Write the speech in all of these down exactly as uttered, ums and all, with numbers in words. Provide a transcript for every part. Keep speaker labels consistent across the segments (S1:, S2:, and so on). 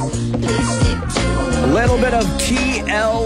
S1: A little bit of T L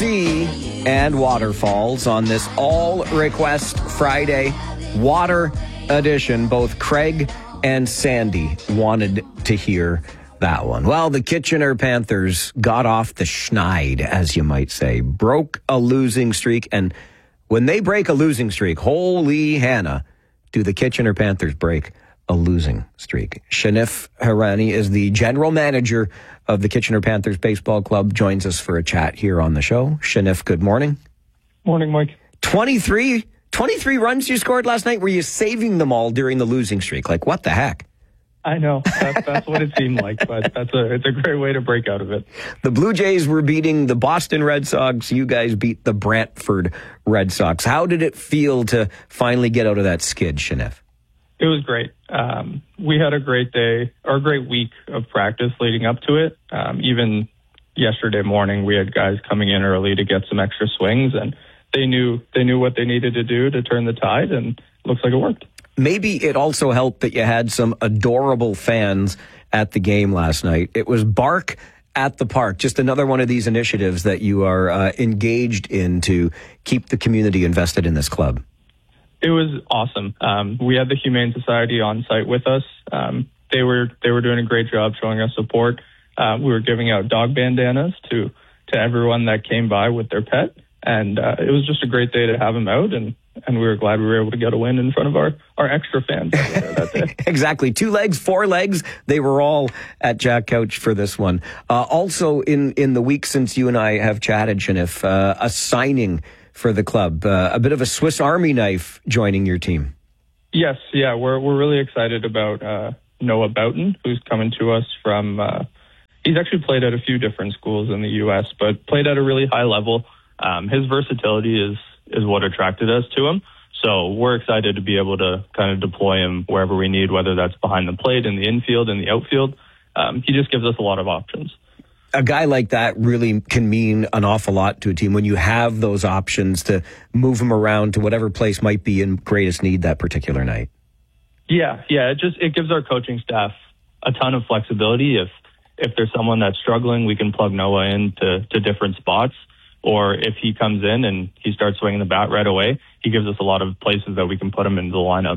S1: C and Waterfalls on this All Request Friday Water Edition. Both Craig and Sandy wanted to hear that one. Well, the Kitchener Panthers got off the schneid, as you might say, broke a losing streak. And when they break a losing streak, holy Hannah, do the Kitchener Panthers break a losing streak. Shanif Hirani is the general manager of the Kitchener Panthers Baseball Club, joins us for a chat here on the show. Shanif, good morning.
S2: Morning, Mike.
S1: twenty-three, twenty-three runs you scored last night. Were you saving them all during the losing streak? Like, what the heck?
S2: I know. That's, that's what it seemed like, but that's a it's a great way to break out of it.
S1: The Blue Jays were beating the Boston Red Sox. You guys beat the Brantford Red Sox. How did it feel to finally get out of that skid, Shanif?
S2: It was great. Um, we had a great day, or a great week of practice leading up to it. Um, even yesterday morning, we had guys coming in early to get some extra swings, and they knew they knew what they needed to do to turn the tide, and it looks like it worked.
S1: Maybe it also helped that you had some adorable fans at the game last night. It was Bark at the Park, just another one of these initiatives that you are uh, engaged in to keep the community invested in this club.
S2: It was awesome. Um, we had the Humane Society on site with us. Um, they were they were doing a great job showing us support. Uh, we were giving out dog bandanas to to everyone that came by with their pet, and uh, it was just a great day to have them out, and, and we were glad we were able to get a win in front of our, our extra fans that were there that day.
S1: Exactly. Two legs, four legs. They were all at Jack Couch for this one. Uh, also, in, in the week since you and I have chatted, Shanif, uh, a signing for the club, uh, a bit of a Swiss Army knife joining your team.
S2: Yes, yeah, we're we're really excited about uh, Noah Boughton, who's coming to us from. Uh, he's actually played at a few different schools in the U S, but played at a really high level. Um, his versatility is is what attracted us to him. So we're excited to be able to kind of deploy him wherever we need, whether that's behind the plate, in the infield, in the outfield. Um, he just gives us a lot of options.
S1: A guy like that really can mean an awful lot to a team when you have those options to move him around to whatever place might be in greatest need that particular night.
S2: Yeah, yeah, it just it gives our coaching staff a ton of flexibility. If if there's someone that's struggling, we can plug Noah in to, to different spots. Or if he comes in and he starts swinging the bat right away, he gives us a lot of places that we can put him into the lineup.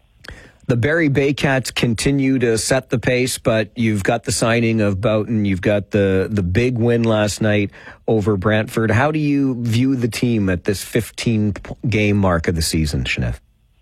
S1: The Barrie Baycats continue to set the pace, but you've got the signing of Boughton. You've got the, the big win last night over Brantford. How do you view the team at this fifteen-game mark of the season, Shanif?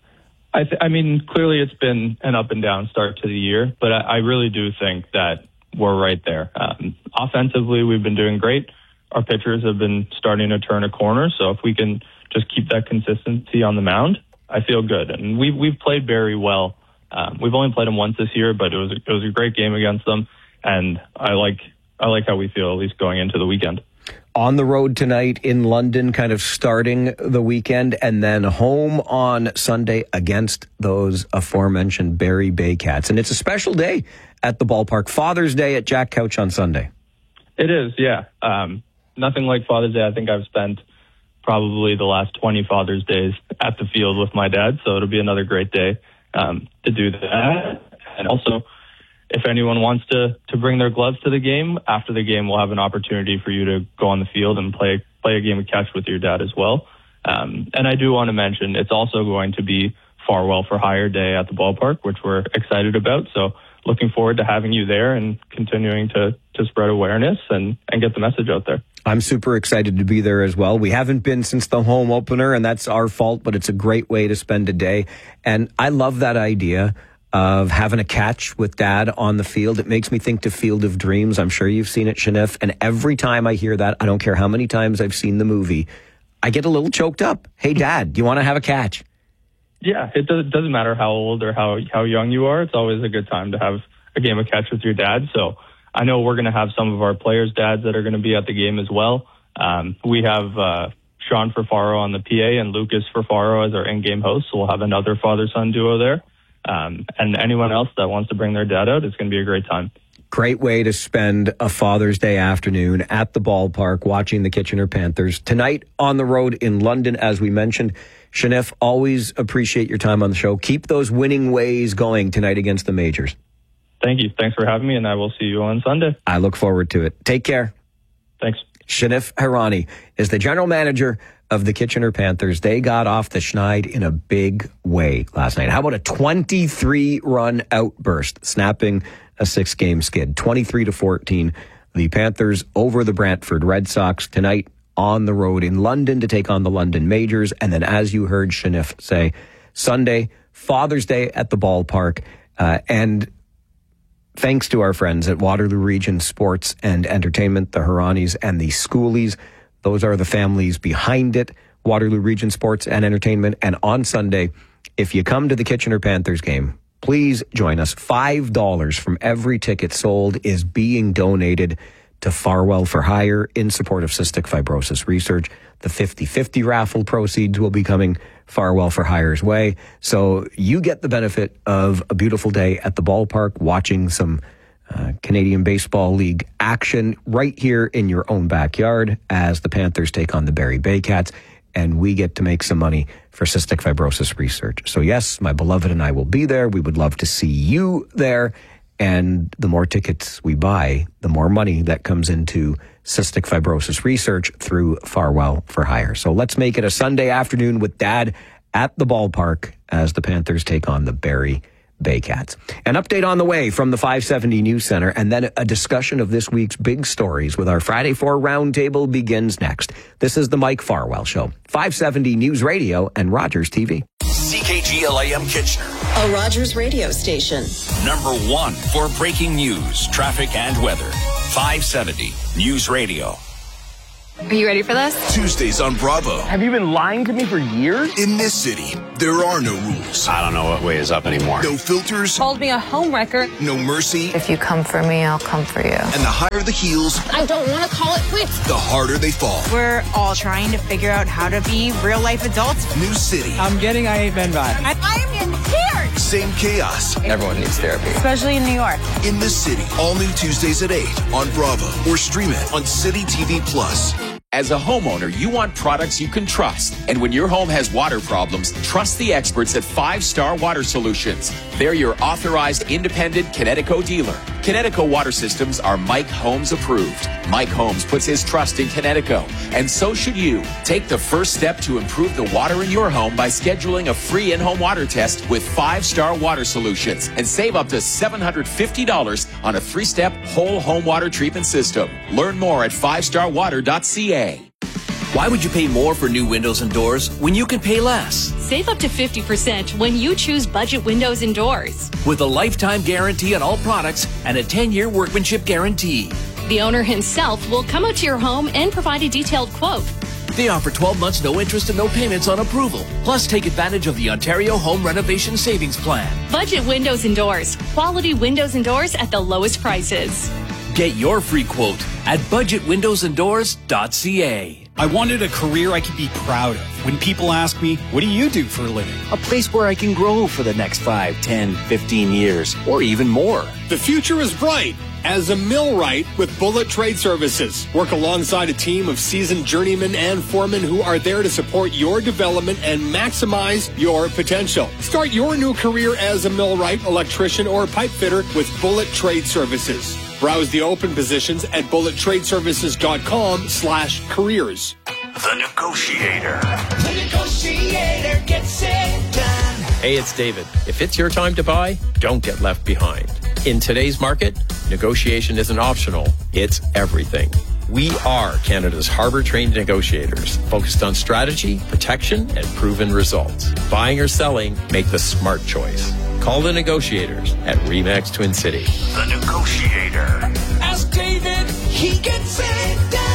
S2: I, th- I mean, clearly it's been an up-and-down start to the year, but I, I really do think that we're right there. Um, offensively, we've been doing great. Our pitchers have been starting to turn a corner, so if we can just keep that consistency on the mound, I feel good. And we've, we've played very well. Um, we've only played them once this year, but it was, it was a great game against them, and I like I like how we feel, at least going into the weekend.
S1: On the road tonight in London, kind of starting the weekend, and then home on Sunday against those aforementioned Barrie Baycats. And it's a special day at the ballpark. Father's Day at Jack Couch on Sunday.
S2: It is, yeah. Um, nothing like Father's Day. I think I've spent probably the last twenty Father's Days at the field with my dad, so it'll be another great day um, to do that. And also, if anyone wants to, to bring their gloves to the game, after the game we'll have an opportunity for you to go on the field and play play a game of catch with your dad as well. Um, and I do want to mention it's also going to be Farwell for Hire Day at the ballpark, which we're excited about. So looking forward to having you there and continuing to, to spread awareness and, and get the message out there.
S1: I'm super excited to be there as well. We haven't been since the home opener, and that's our fault, but it's a great way to spend a day. And I love that idea of having a catch with Dad on the field. It makes me think to Field of Dreams. I'm sure you've seen it, Shanif. And every time I hear that, I don't care how many times I've seen the movie, I get a little choked up. Hey, Dad, do you want to have a catch?
S2: Yeah, it does, doesn't matter how old or how, how young you are. It's always a good time to have a game of catch with your dad. So I know we're going to have some of our players' dads that are going to be at the game as well. Um, we have uh, Sean Furfaro on the P A and Lucas Furfaro as our in-game host. So we'll have another father-son duo there. Um, and anyone else that wants to bring their dad out, it's going to be a great time.
S1: Great way to spend a Father's Day afternoon at the ballpark watching the Kitchener Panthers. Tonight on the road in London, as we mentioned. Shanif, always appreciate your time on the show. Keep those winning ways going tonight against the Majors.
S2: Thank you. Thanks for having me, and I will see you on Sunday.
S1: I look forward to it. Take care.
S2: Thanks.
S1: Shanif Hirani is the general manager of the Kitchener Panthers. They got off the schneid in a big way last night. How about a twenty-three run outburst, snapping a six-game skid? twenty-three to fourteen. The Panthers over the Brantford Red Sox tonight on the road in London to take on the London Majors. And then, as you heard Shanif say, Sunday, Father's Day at the ballpark. Uh, and thanks to our friends at Waterloo Region Sports and Entertainment, the Hiranis and the Schoolies. Those are the families behind it, Waterloo Region Sports and Entertainment. And on Sunday, if you come to the Kitchener Panthers game, please join us. five dollars from every ticket sold is being donated to Farwell for Hire in support of cystic fibrosis research. The fifty-fifty raffle proceeds will be coming Farwell for Hire's way. So you get the benefit of a beautiful day at the ballpark, watching some uh, Canadian Baseball League action right here in your own backyard as the Panthers take on the Barrie Baycats, and we get to make some money for cystic fibrosis research. So yes, my beloved and I will be there. We would love to see you there. And the more tickets we buy, the more money that comes into cystic fibrosis research through Farwell for Hire. So let's make it a Sunday afternoon with Dad at the ballpark as the Panthers take on the Barrie Baycats. An update on the way from the five seventy News Center, and then a discussion of this week's big stories with our Friday Four Roundtable begins next. This is the Mike Farwell Show, five seventy News Radio and Rogers T V.
S3: C K G L A M Kitchener,
S4: a Rogers radio station.
S3: Number one for breaking news, traffic, and weather. five seventy News Radio.
S5: Are you ready for this?
S6: Tuesdays on Bravo.
S7: Have you been lying to me for years?
S6: In this city, there are no rules.
S8: I don't know what way is up anymore.
S6: No filters.
S5: Called me a homewrecker.
S6: No mercy.
S9: If you come for me, I'll come for you.
S6: And the higher the heels,
S5: I don't want to call it quits.
S6: the harder they fall.
S10: We're all trying to figure out how to be real life adults.
S6: New city.
S7: I'm getting I Ain't Been Bad.
S10: I, I'm in tears.
S6: Same chaos.
S8: Everyone needs therapy.
S10: Especially in New York.
S6: In this city. All new Tuesdays at eight on Bravo. Or stream it on City T V Plus.
S11: As a homeowner, you want products you can trust. And when your home has water problems, trust the experts at Five Star Water Solutions. They're your authorized independent Connecticut dealer. Connecticut water systems are Mike Holmes approved. Mike Holmes puts his trust in Connecticut, and so should you. Take the first step to improve the water in your home by scheduling a free in-home water test with Five Star Water Solutions and save up to seven hundred fifty dollars on a three-step whole home water treatment system. Learn more at five star water dot c a.
S3: Why would you pay more for new windows and doors when you can pay less?
S12: Save up to fifty percent when you choose Budget Windows and Doors.
S3: With a lifetime guarantee on all products and a ten-year workmanship guarantee.
S12: The owner himself will come out to your home and provide a detailed quote.
S3: They offer twelve months no interest and no payments on approval. Plus, take advantage of the Ontario Home Renovation Savings Plan.
S12: Budget Windows and Doors. Quality windows and doors at the lowest prices.
S3: Get your free quote at budget windows and doors dot c a.
S13: I wanted a career I could be proud of. When people ask me, what do you do for a living?
S14: A place where I can grow for the next five, ten, fifteen years, or even more.
S15: The future is bright. As a millwright with Bullet Trade Services, work alongside a team of seasoned journeymen and foremen who are there to support your development and maximize your potential. Start your new career as a millwright, electrician, or pipe fitter with Bullet Trade Services. Browse the open positions at bullet trade services dot com slash careers.
S3: The Negotiator.
S16: The Negotiator gets it done.
S17: Hey, it's David. If it's your time to buy, don't get left behind. In today's market, negotiation isn't optional, it's everything. We are Canada's harbor-trained negotiators, focused on strategy, protection, and proven results. Buying or selling, make the smart choice. Call the negotiators at RE/MAX Twin City.
S3: The Negotiator.
S16: Ask David, he gets it done.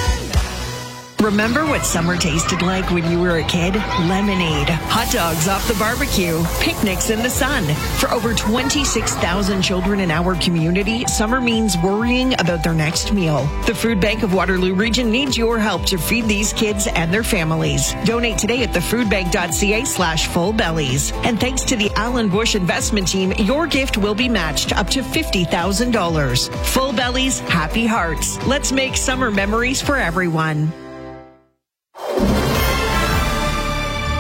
S18: Remember what summer tasted like when you were a kid? Lemonade, hot dogs off the barbecue, picnics in the sun. For over twenty-six thousand children in our community, summer means worrying about their next meal. The Food Bank of Waterloo Region needs your help to feed these kids and their families. Donate today at the food bank dot c a slash full bellies. And thanks to the Alan Bush investment team, your gift will be matched up to fifty thousand dollars. Full bellies, happy hearts. Let's make summer memories for everyone.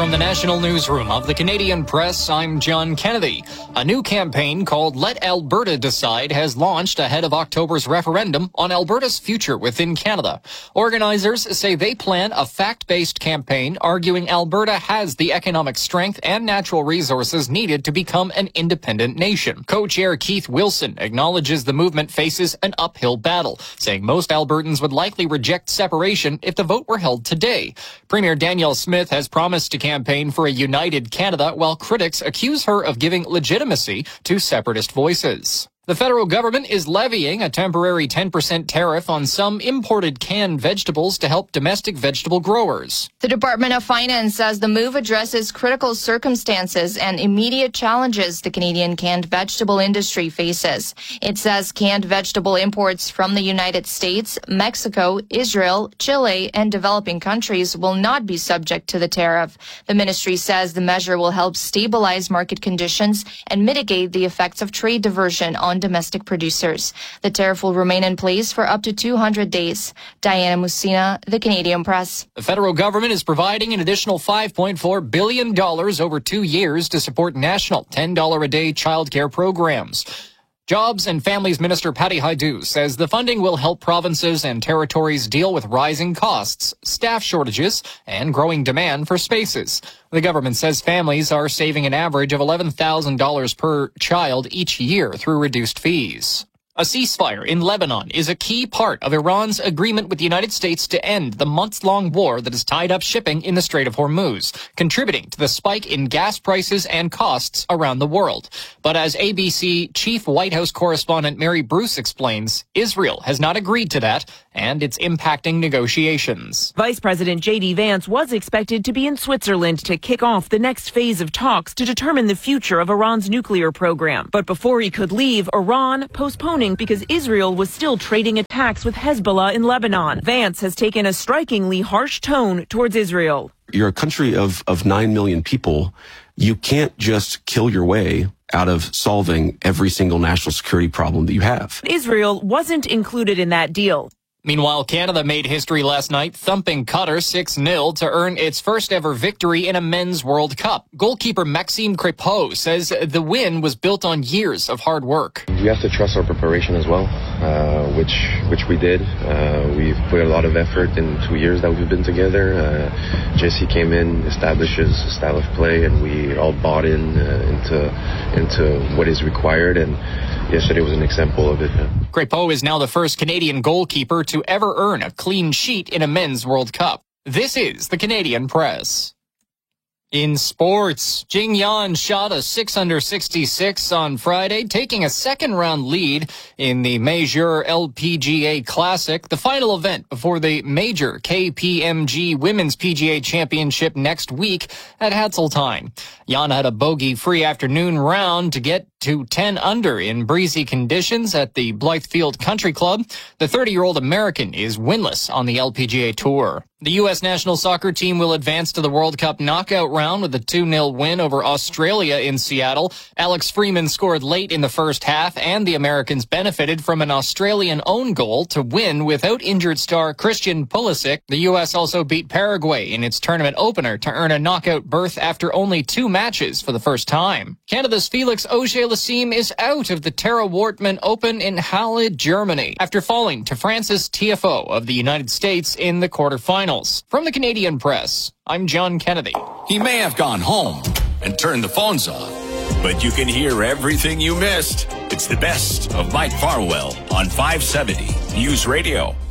S19: From the National Newsroom of the Canadian Press, I'm John Kennedy. A new campaign called Let Alberta Decide has launched ahead of October's referendum on Alberta's future within Canada. Organizers say they plan a fact-based campaign arguing Alberta has the economic strength and natural resources needed to become an independent nation. Co-chair Keith Wilson acknowledges the movement faces an uphill battle, saying most Albertans would likely reject separation if the vote were held today. Premier Danielle Smith has promised to campaign for a united Canada, while critics accuse her of giving legitimacy to separatist voices. The federal government is levying a temporary ten percent tariff on some imported canned vegetables to help domestic vegetable growers.
S20: The Department of Finance says the move addresses critical circumstances and immediate challenges the Canadian canned vegetable industry faces. It says canned vegetable imports from the United States, Mexico, Israel, Chile, and developing countries will not be subject to the tariff. The ministry says the measure will help stabilize market conditions and mitigate the effects of trade diversion on domestic producers. The tariff will remain in place for up to two hundred days. Diana Musina, The Canadian Press.
S19: The federal government is providing an additional five point four billion dollars over two years to support national ten dollars a day childcare programs. Jobs and Families Minister Patty Hajdu says the funding will help provinces and territories deal with rising costs, staff shortages, and growing demand for spaces. The government says families are saving an average of eleven thousand dollars per child each year through reduced fees. A ceasefire in Lebanon is a key part of Iran's agreement with the United States to end the months-long war that has tied up shipping in the Strait of Hormuz, contributing to the spike in gas prices and costs around the world. But as A B C Chief White House correspondent Mary Bruce explains, Israel has not agreed to that, and it's impacting negotiations.
S21: Vice President J D Vance was expected to be in Switzerland to kick off the next phase of talks to determine the future of Iran's nuclear program. But before he could leave, Iran postponed because Israel was still trading attacks with Hezbollah in Lebanon. Vance has taken a strikingly harsh tone towards Israel.
S22: You're a country of, of nine million people. You can't just kill your way out of solving every single national security problem that you have.
S21: Israel wasn't included in that deal.
S19: Meanwhile, Canada made history last night, thumping Qatar six nil to earn its first ever victory in a men's World Cup. Goalkeeper Maxime Crépeau says the win was built on years of hard work.
S23: We have to trust our preparation as well, uh, which which we did. Uh, we've put a lot of effort in two years that we've been together. Uh, Jesse came in, established his style of play, and we all bought in uh, into into what is required. And yesterday was an example of it.
S19: Crépeau is now the first Canadian goalkeeper to ever earn a clean sheet in a men's World Cup. This is the Canadian Press. In sports, Jing Yan shot a six under sixty-six on Friday, taking a second-round lead in the Major L P G A Classic, the final event before the major K P M G Women's P G A Championship next week at Hatzeltine. Yan had a bogey-free afternoon round to get to ten under in breezy conditions at the Blythefield Country Club. The thirty-year-old American is winless on the L P G A Tour. The U S national soccer team will advance to the World Cup knockout round with a two nil win over Australia in Seattle. Alex Freeman scored late in the first half, and the Americans benefited from an Australian own goal to win without injured star Christian Pulisic. The U S also beat Paraguay in its tournament opener to earn a knockout berth after only two matches for the first time. Canada's Felix Auger-Aliassime is out of the Tara Wortmann Open in Halle, Germany, after falling to Francis Tiafoe of the United States in the quarterfinals. From the Canadian Press, I'm John Kennedy.
S24: He may have gone home and turned the phones off, but you can hear everything you missed. It's the best of Mike Farwell on five seventy News Radio.